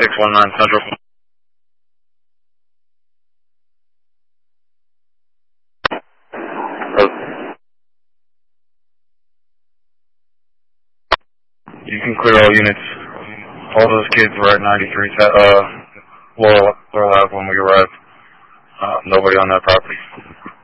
619 Central. You can clear all units. All those kids were at 93, Laurel Ave when we arrived. Nobody on that property.